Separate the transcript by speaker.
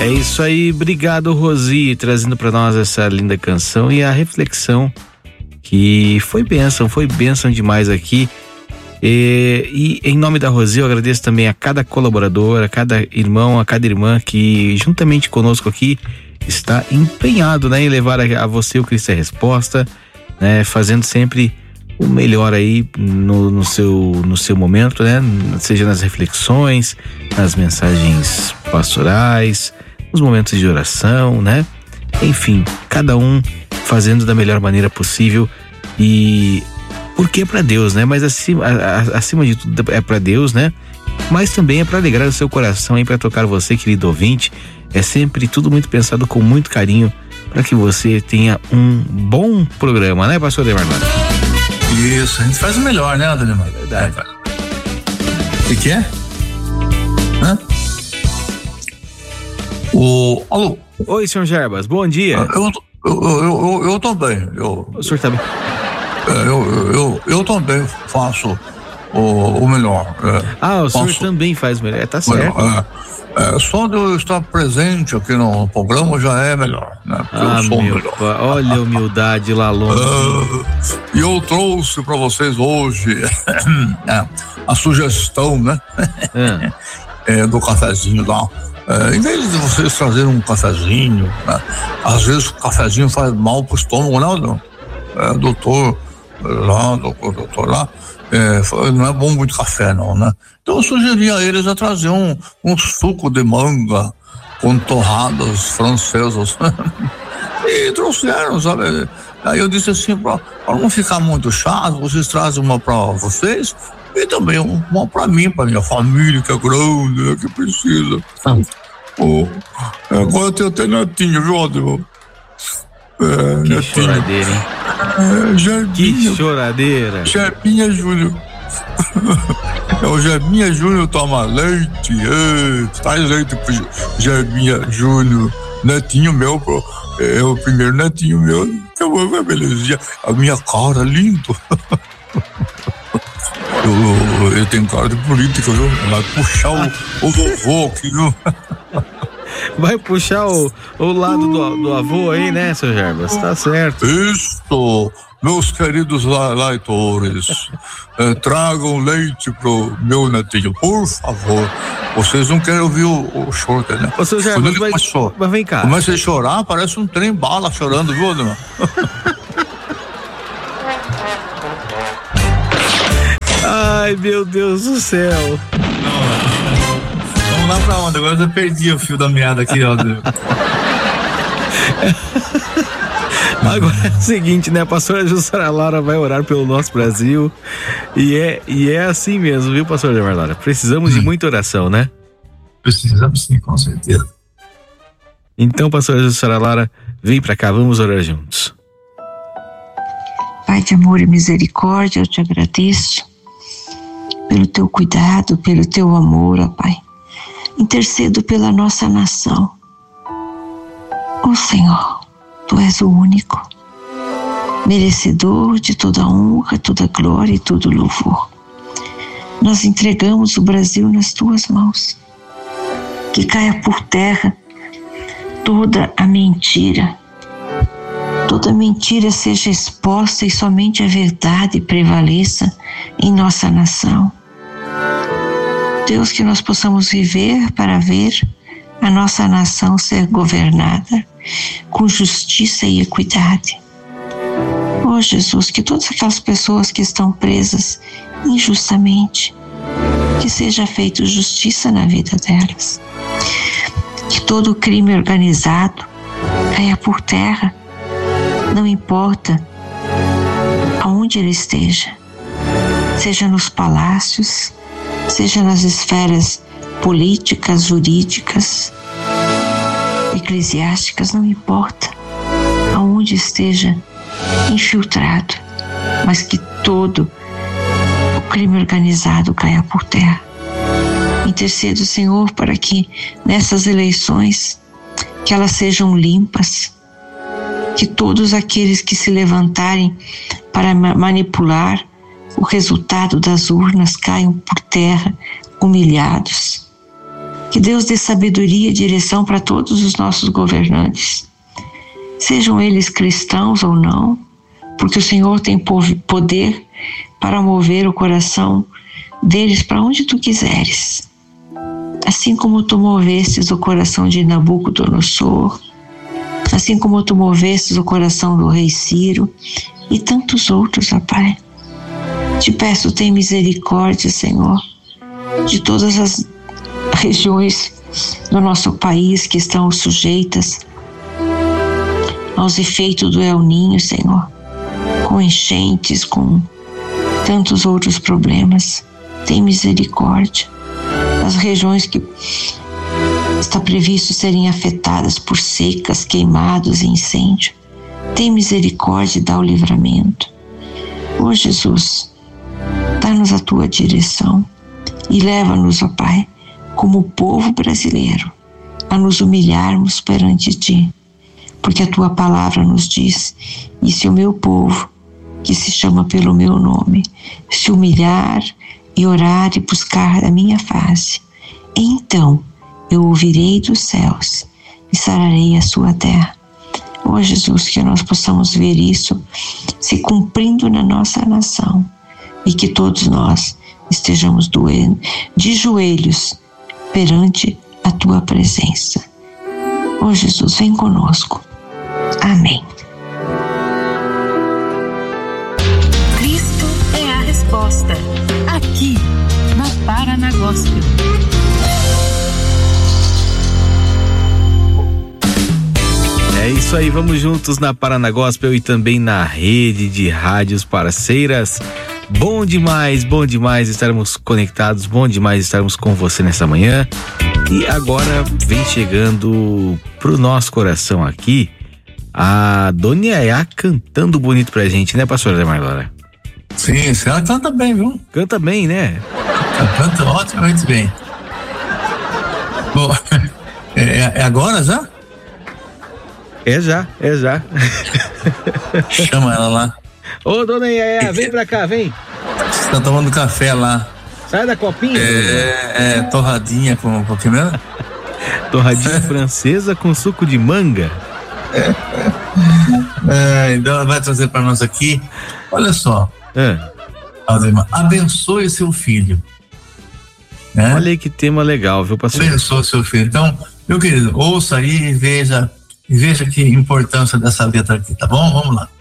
Speaker 1: É isso aí, obrigado, Rosi, trazendo para nós essa linda canção e a reflexão que foi bênção demais aqui. E em nome da Rosi, eu agradeço também a cada colaborador, a cada irmão, a cada irmã que juntamente conosco aqui está empenhado, né, em levar a você o Cristo é Resposta, né, fazendo sempre o melhor aí no seu momento, né, seja nas reflexões, nas mensagens pastorais, nos momentos de oração, né, enfim, cada um fazendo da melhor maneira possível, e porque é para Deus, né, mas acima de tudo é para Deus, né, mas também é para alegrar o seu coração, para tocar você, querido ouvinte. É sempre tudo muito pensado com muito carinho para que você tenha um bom programa, né, pastor Ademar?
Speaker 2: Isso, a gente faz o melhor, né, Ademar?
Speaker 1: Verdade.
Speaker 2: O que é? Hã? Alô?
Speaker 1: Oi, senhor Jarbas, bom dia.
Speaker 2: Eu também.
Speaker 1: O senhor tá bem?
Speaker 2: Eu também faço o melhor.
Speaker 1: O senhor também faz o melhor, tá certo.
Speaker 2: Só de eu estar presente aqui no programa já é melhor, né? Porque eu sou melhor.
Speaker 1: Olha a humildade lá longe.
Speaker 2: E eu trouxe para vocês hoje a sugestão, né? Do cafezinho lá. Em vez de vocês trazerem um cafezinho, né? Às vezes o cafezinho faz mal pro estômago, né? Doutor lá, não é bom muito café, não, né? Então eu sugeri a eles a trazer um suco de manga com torradas francesas. E trouxeram, sabe? Aí eu disse assim, para não ficar muito chato, vocês trazem uma para vocês e também uma para mim, para minha família, que é grande, né, que precisa. Agora eu tenho até netinho, viu, Ademar?
Speaker 1: Que choradeira, hein? Que choradeira.
Speaker 2: Jebinha Júnior. O Jebinha Júnior toma leite. Traz leite pro Jebinha Júnior. Netinho meu, pô. É o primeiro netinho meu. Que belezinha. A minha cara, lindo. Eu tenho cara de política, viu? Vai puxar o vovô aqui, viu?
Speaker 1: Vai puxar o lado do avô aí, né, seu Jarbas? Tá certo.
Speaker 2: Isso, meus queridos leitores, tragam leite pro meu netinho, por favor. Vocês não querem ouvir o choro, né?
Speaker 1: Ô, seu Jarbas, mas vem cá.
Speaker 2: Começa a chorar, parece um trem bala chorando, viu, Ademar?
Speaker 1: Ai, meu Deus do céu.
Speaker 2: Vamos lá pra onde? Agora eu perdi o fio da meada aqui, ó.
Speaker 1: Agora é o seguinte, né? A pastora Jussara Lara vai orar pelo nosso Brasil. E é assim mesmo, viu, pastora Ademar Lara? Precisamos de muita oração, né?
Speaker 2: Precisamos sim, com certeza.
Speaker 1: Então, pastora Jussara Lara, vem pra cá, vamos orar juntos.
Speaker 3: Pai de amor e misericórdia, eu te agradeço pelo teu cuidado, pelo teu amor, ó Pai. Intercedo pela nossa nação. Ó Senhor, Tu és o único, merecedor de toda honra, toda glória e todo louvor. Nós entregamos o Brasil nas Tuas mãos. Que caia por terra toda a mentira. Toda mentira seja exposta e somente a verdade prevaleça em nossa nação. Deus, que nós possamos viver para ver a nossa nação ser governada com justiça e equidade. Oh Jesus, que todas aquelas pessoas que estão presas injustamente, que seja feita justiça na vida delas. Que todo crime organizado caia por terra, não importa aonde ele esteja, seja nos palácios, seja nas esferas políticas, jurídicas, eclesiásticas, não importa aonde esteja infiltrado, mas que todo o crime organizado caia por terra. Intercedo, Senhor, para que nessas eleições, que elas sejam limpas, que todos aqueles que se levantarem para manipular o resultado das urnas caiam por terra, humilhados. Que Deus dê sabedoria e direção para todos os nossos governantes, sejam eles cristãos ou não, porque o Senhor tem poder para mover o coração deles para onde tu quiseres. Assim como tu movestes o coração de Nabucodonosor, assim como tu movestes o coração do rei Ciro e tantos outros, ó Pai. Te peço, tem misericórdia, Senhor, de todas as regiões do nosso país que estão sujeitas aos efeitos do El Niño, Senhor, com enchentes, com tantos outros problemas. Tem misericórdia das regiões que está previsto serem afetadas por secas, queimados e incêndio. Tem misericórdia e dá o livramento. Ó Jesus, dá-nos a tua direção e leva-nos, ó Pai, como povo brasileiro, a nos humilharmos perante ti, porque a tua palavra nos diz: e se o meu povo, que se chama pelo meu nome, se humilhar e orar e buscar a minha face, então eu ouvirei dos céus e sararei a sua terra. Ó Jesus, que nós possamos ver isso se cumprindo na nossa nação e que todos nós estejamos de joelhos perante a tua presença. Ó Jesus, vem conosco. Amém.
Speaker 4: Cristo é a resposta. Aqui, na Paraná Gospel.
Speaker 1: É isso aí, vamos juntos na Paraná Gospel e também na rede de rádios parceiras. Bom demais estarmos conectados, bom demais estarmos com você nessa manhã. E agora vem chegando pro nosso coração aqui a Dona Yaya cantando bonito pra gente, né, pastora Marlora?
Speaker 2: Sim, ela canta bem, viu?
Speaker 1: Canta bem, né?
Speaker 2: Ela canta otimamente bem. Bom, é agora já?
Speaker 1: É já.
Speaker 2: Chama ela lá.
Speaker 1: Ô, Dona Yaya, vem pra cá, vem.
Speaker 2: Você tá tomando café lá.
Speaker 1: Sai da copinha.
Speaker 2: Torradinha com o que mesmo?
Speaker 1: Torradinha francesa com suco de manga.
Speaker 2: Então ela vai trazer para nós aqui. Olha só. Aldemar, abençoe seu filho. Né?
Speaker 1: Olha aí que tema legal, viu, pastor?
Speaker 2: Abençoe seu filho. Então, meu querido, ouça aí e veja que importância dessa letra aqui, tá bom? Vamos lá.